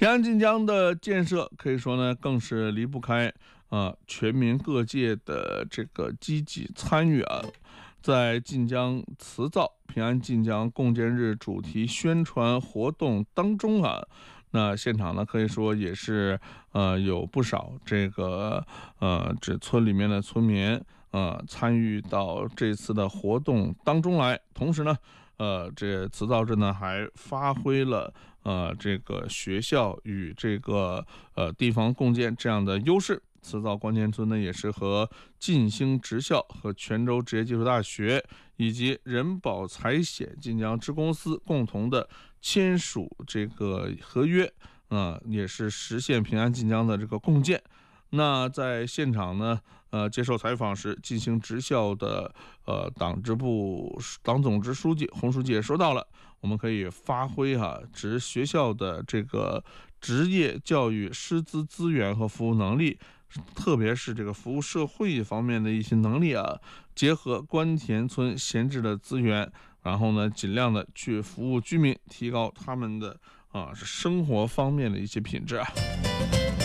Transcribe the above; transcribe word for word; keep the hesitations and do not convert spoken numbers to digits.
平安晋江的建设可以说呢，更是离不开啊、呃、全民各界的这个积极参与啊。在晋江瓷灶平安晋江共建日主题宣传活动当中啊，那现场呢可以说也是呃有不少这个呃这村里面的村民呃参与到这次的活动当中来，同时呢。呃，这瓷灶镇呢还发挥了呃这个学校与这个呃地方共建这样的优势。瓷灶关键村呢也是和晋兴职校和泉州职业技术大学以及人保财险晋江支公司共同的签署这个合约，啊、呃，也是实现平安晋江的这个共建。那在现场呢，呃，接受采访时，晋兴职校的呃党支部党总支书记洪书记也说到了，我们可以发挥哈、啊、职学校的这个职业教育师资资源和服务能力，特别是这个服务社会方面的一些能力啊，结合关田村闲置的资源，然后呢，尽量的去服务居民，提高他们的啊生活方面的一些品质啊。